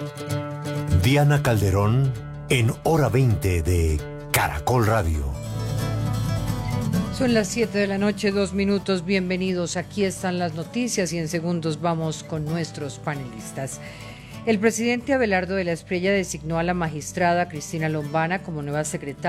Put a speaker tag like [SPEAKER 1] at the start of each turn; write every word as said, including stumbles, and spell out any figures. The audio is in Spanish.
[SPEAKER 1] Diana Calderón en Hora veinte de Caracol Radio.
[SPEAKER 2] Son las siete de la noche, dos minutos. Bienvenidos. Aquí están las noticias y en segundos vamos con nuestros panelistas. El presidente Abelardo de la Espriella designó a la magistrada Cristina Lombana como nueva secretaria